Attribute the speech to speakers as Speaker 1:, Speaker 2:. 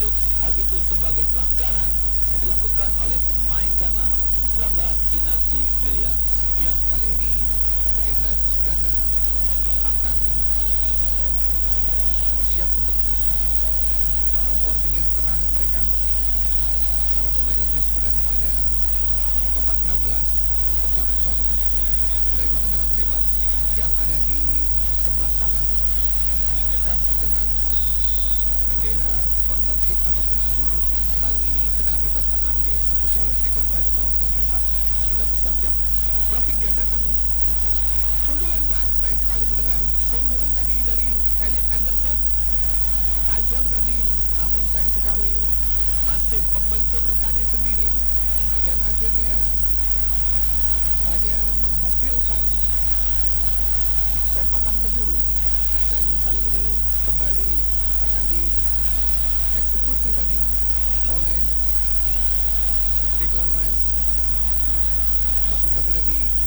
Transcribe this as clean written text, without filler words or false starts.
Speaker 1: menunjuk hal itu sebagai pelanggaran yang dilakukan oleh pemain Ghana nomor 19 Inaki Williams.
Speaker 2: Ya, kali ini timnas Ghana akan bersiap untuk mengkoordinir pertahanan mereka. Para pemain Inggris sudah ada di kotak 16 untuk melakukan menerima tendangan bebas yang ada di sebelah kanan dekat dengan bendera corner kick ataupun penjuru. Kali ini tendangan bebas akan dieksekusi oleh Declan Rice. Kalau melihat sudah bersiap-siap crossing, dia datang sundulan lah, sayang sekali mendengar sundulan tadi dari Elliot Anderson, tajam tadi, namun sayang sekali masih membentur rekannya sendiri dan akhirnya hanya menghasilkan sepakan penjuru. Dan kali ini kembali akan dieksekusi tadi oleh Declan Rice. Maksud kami tadi